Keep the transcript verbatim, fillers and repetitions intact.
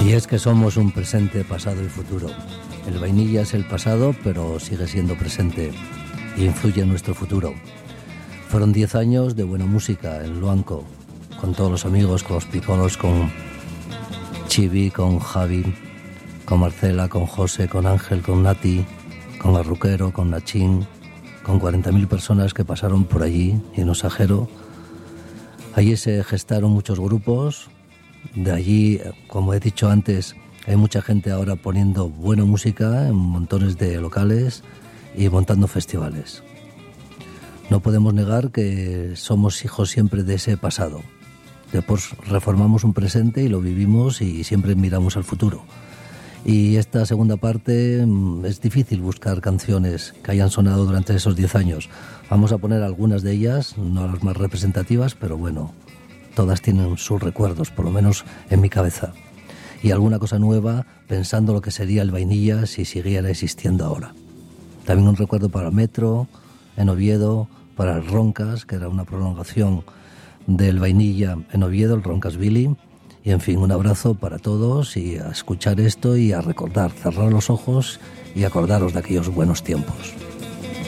Y es que somos un presente, pasado y futuro. El vainilla es el pasado, pero sigue siendo presente y influye en nuestro futuro. Fueron diez años de buena música en Luanco, con todos los amigos, con los picolos, con Chivi, con Javi, con Marcela, con José, con Ángel, con Nati, con Arruquero, con Nachín, con cuarenta mil personas que pasaron por allí y en Osajero. Allí se gestaron muchos grupos. De allí, como he dicho antes, hay mucha gente ahora poniendo buena música en montones de locales y montando festivales. No podemos negar que somos hijos siempre de ese pasado. Después reformamos un presente y lo vivimos y siempre miramos al futuro. Y esta segunda parte es difícil buscar canciones que hayan sonado durante esos diez años. Vamos a poner algunas de ellas, no las más representativas, pero bueno, todas tienen sus recuerdos, por lo menos en mi cabeza. Y alguna cosa nueva, pensando lo que sería el vainilla si siguiera existiendo ahora. También un recuerdo para Metro, en Oviedo, para el Roncas, que era una prolongación del vainilla en Oviedo, el Roncas Billy. Y en fin, un abrazo para todos y a escuchar esto y a recordar, cerrar los ojos y acordaros de aquellos buenos tiempos.